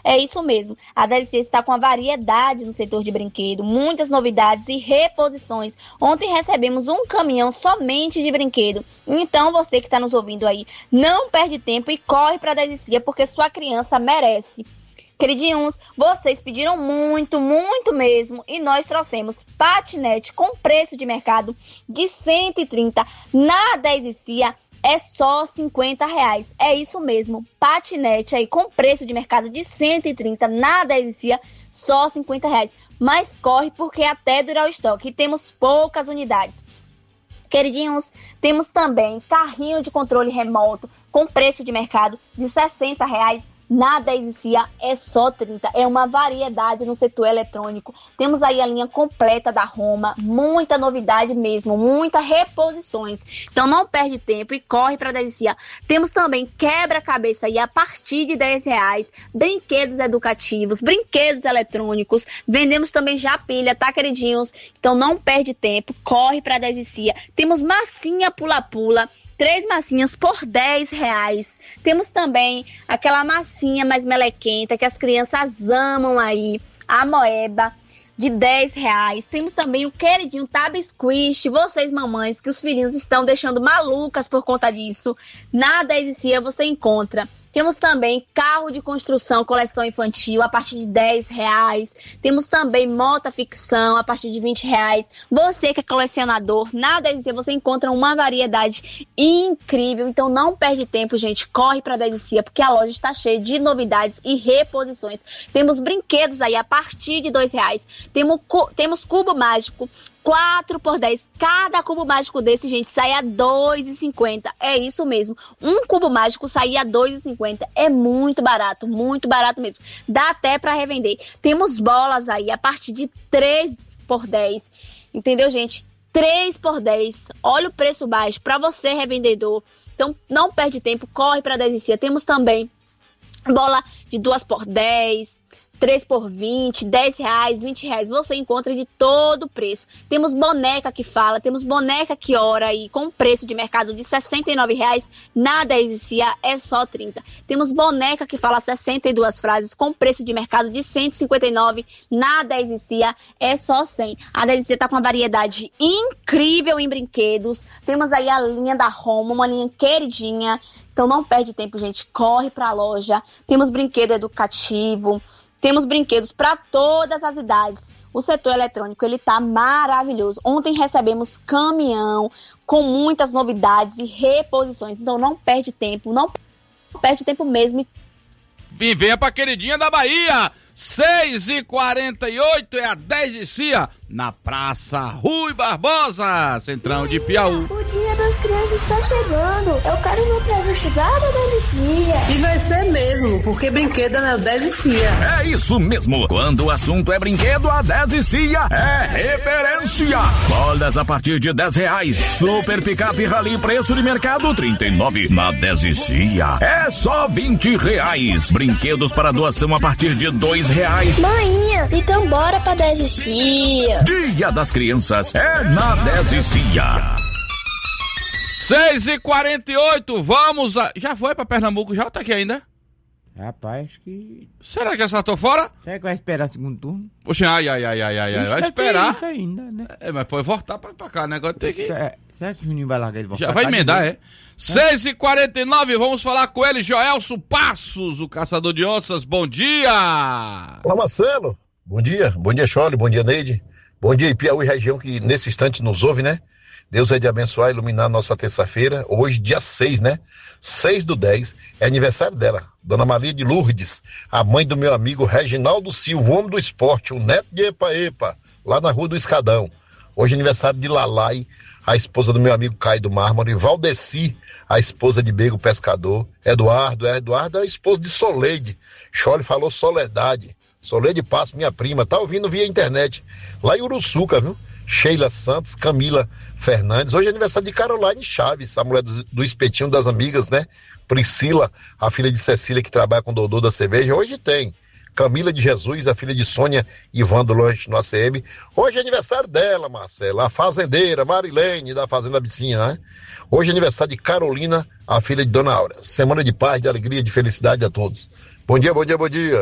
É isso mesmo. A DLC está com a variedade no setor de brinquedo, muitas novidades e reposições. Ontem recebemos um caminhão somente de brinquedo. Então, você que está nos ouvindo aí, não perde tempo e corre para a DLC, porque sua criança merece. Queridinhos, vocês pediram muito, muito mesmo, e nós trouxemos patinete com preço de mercado de 130 na 10 e Cia, é só R$50. É isso mesmo, patinete aí com preço de mercado de 130 na 10 e Cia, só R$50. Mas corre porque até durar o estoque, e temos poucas unidades. Queridinhos, temos também carrinho de controle remoto com preço de mercado de R$60. Na 10 e Cia é só 30. É uma variedade no setor eletrônico. Temos aí a linha completa da Roma, muita novidade mesmo, muitas reposições. Então não perde tempo e corre para a 10 e Cia. Temos também quebra-cabeça aí a partir de R$10, brinquedos educativos, brinquedos eletrônicos. Vendemos também já pilha, tá, queridinhos? Então não perde tempo, corre para a 10 e Cia. Temos massinha pula-pula, 3 massinhas por R$10. Temos também aquela massinha mais melequenta que as crianças amam aí, a moeba de R$10. Temos também o queridinho Tab Squish, vocês mamães que os filhinhos estão deixando malucas por conta disso. Na 10 e Cia você encontra. Temos também carro de construção, coleção infantil, a partir de R$10. Temos também moto ficção, a partir de R$20. Você que é colecionador, na 10 e Cia você encontra uma variedade incrível. Então não perde tempo, gente. Corre para a 10 e Cia, porque a loja está cheia de novidades e reposições. Temos brinquedos aí a partir de R$2. Temos cubo mágico, 4 por 10. Cada cubo mágico desse, gente, sai a R$2,50. É isso mesmo. Um cubo mágico sai a R$2,50. É muito barato mesmo. Dá até para revender. Temos bolas aí a partir de 3 por 10. Entendeu, gente? 3 por 10. Olha o preço baixo para você, revendedor. Então, não perde tempo. Corre para a 10 e Cia. Temos também bola de 2 por 10. 3 por 20, R$10, R$20, você encontra de todo preço. Temos boneca que fala, temos boneca que ora aí com preço de mercado de R$69, na 10 e Cia é só 30. Temos boneca que fala 62 frases com preço de mercado de R$159, na 10 e Cia é só 100. A 10 e Cia tá com uma variedade incrível em brinquedos. Temos aí a linha da Roma, uma linha queridinha. Então não perde tempo, gente, corre pra loja. Temos brinquedo educativo. Temos brinquedos para todas as idades. O setor eletrônico, ele tá maravilhoso. Ontem recebemos caminhão com muitas novidades e reposições. Então não perde tempo, não perde tempo mesmo. E venha pra queridinha da Bahia. 6h48 é a 10 de Cia, na Praça Rui Barbosa, Centrão de Piauí. O Dia das Crianças está chegando. Eu quero meu presente da 10 de Cia. E vai ser mesmo, porque brinquedo é na 10 de Cia. É isso mesmo. Quando o assunto é brinquedo, a 10 de Cia é referência. Bolas a partir de R$10. Super picape Rally, preço de mercado R$39. Na 10 de Cia é só R$20. Brinquedos para doação a partir de R$2. Maninha, então bora pra 10 e Cia. Dia das Crianças é na 10 e Cia. 6h48, vamos a... Já foi pra Pernambuco, já ou tá aqui ainda? Rapaz, acho que... Será que acertou fora? Será que vai esperar segundo turno? Poxa, ai, vai esperar. Isso ainda, né? Mas pode voltar pra cá, né? Agora tem que... Será que o Juninho vai largar ele voltar? Já vai emendar, é? 6h49, vamos falar com ele, Joelso Passos, o caçador de onças. Bom dia! Olá, Marcelo. Bom dia, Chole, bom dia, Neide. Bom dia, Piauí, região que nesse instante nos ouve, né? Deus é de abençoar e iluminar a nossa terça-feira. Hoje, dia 6, né? 6/10, é aniversário dela, Dona Maria de Lourdes, a mãe do meu amigo Reginaldo Silva, o homem do esporte, o neto de Epa, lá na Rua do Escadão. Hoje é aniversário de Lalai, a esposa do meu amigo Caio do Mármore, Valdeci, a esposa de Bego Pescador, Eduardo é a esposa de Soleide. Chole falou Soledade. Soleide Passo, minha prima, tá ouvindo via internet, lá em Uruçuca, viu? Sheila Santos, Camila Fernandes. Hoje é aniversário de Caroline Chaves, a mulher do espetinho das amigas, né? Priscila, a filha de Cecília, que trabalha com o Dodô da cerveja. Hoje tem Camila de Jesus, a filha de Sônia Ivan do Lanche no ACM. Hoje é aniversário dela, Marcela, a fazendeira Marilene da Fazenda Bicinha, né? Hoje é aniversário de Carolina, a filha de Dona Aura. Semana de paz, de alegria, de felicidade a todos. Bom dia, bom dia, bom dia.